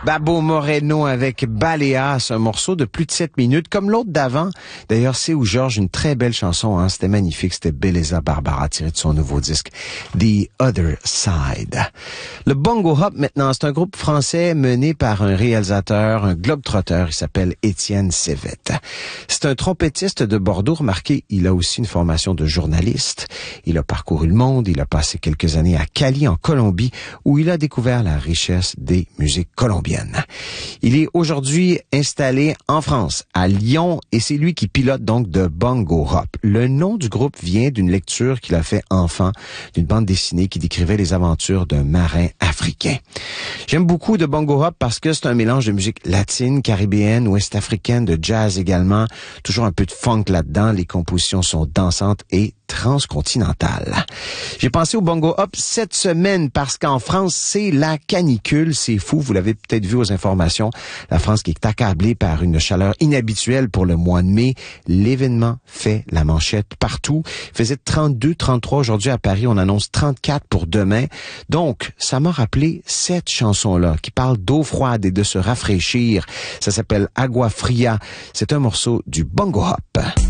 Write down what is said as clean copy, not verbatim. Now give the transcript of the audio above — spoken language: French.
Babo Moreno avec Baleas, un morceau de plus de 7 minutes, comme l'autre d'avant. D'ailleurs, c'est où Georges, une très belle chanson, hein? C'était magnifique, c'était Beleza Barbara, tiré de son nouveau disque, The Other Side. Le Bongo Hop, maintenant, c'est un groupe français mené par un réalisateur, un globe-trotteur, il s'appelle Étienne Cévette. C'est un trompettiste de Bordeaux, remarquez, il a aussi une formation de journaliste. Il a parcouru le monde, il a passé quelques années à Cali, en Colombie, où il a découvert la richesse des musiques colombiennes. Il est aujourd'hui installé en France, à Lyon, et c'est lui qui pilote donc de Bongo Hop. Le nom du groupe vient d'une lecture qu'il a fait enfant, d'une bande dessinée qui décrivait les aventures d'un marin africain. J'aime beaucoup de Bongo Hop parce que c'est un mélange de musique latine, caribéenne, ouest-africaine, de jazz également, toujours un peu de funk là-dedans. Les compositions sont dansantes et transcontinentales. J'ai pensé au Bongo Hop cette semaine parce qu'en France, c'est la canicule. C'est fou, vous l'avez peut-être vu aux informations. La France qui est accablée par une chaleur inhabituelle pour le mois de mai. L'événement fait la manchette partout. Il faisait 32, 33 aujourd'hui à Paris. On annonce 34 pour demain. Donc, ça m'a rappelé cette chanson-là qui parle d'eau froide et de se rafraîchir. Ça s'appelle Agua Fria. C'est un morceau du Bongo Hop.